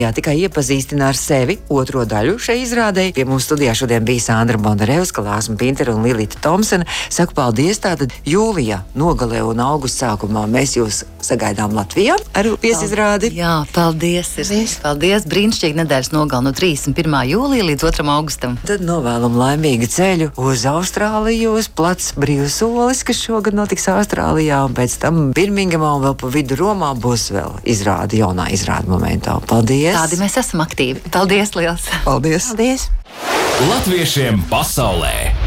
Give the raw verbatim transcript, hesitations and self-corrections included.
Jā, tikai iepazīstina ar sevi otro daļu šai izrādē. Pie mums studijā šodien bija Sandra Bondarevska, Lāsma Pintera un Lilita Tomsena. Saku paldies, tātad jūlijā nogalē un augusta sākumā mēs jūs sagaidām Latvijā ar viesizrādi. Jā, paldies. Ir, paldies. Brīnišķīgi nedēļas nogali no trīsdesmit pirmā jūlija līdz otram augustam. Tad novēlam laimīgu ceļu uz Austrāliju, uz plats brīvs solis, kas šogad notiks Austrālijā, un pēc tam Birmingemā un vēl pa vidu Romā būs vēl izrādi, jaunā izrādi momentā. Paldies! Tādi mēs esam aktīvi. Paldies liels! Paldies! Paldies! Latviešiem pasaulē!